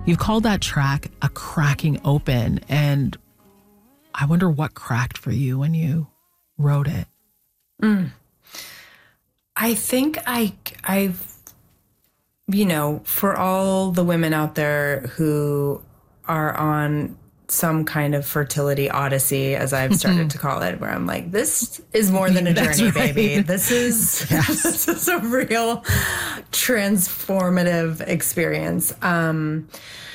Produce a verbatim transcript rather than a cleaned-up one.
You've called that track A Cracking Open, and I wonder what cracked for you when you wrote it. Mm. I think I, I've, you know, for all the women out there who are on some kind of fertility odyssey, as I've started to call it, where I'm like, this is more than a journey, right. baby. This is Yes. this is a real transformative experience. Um,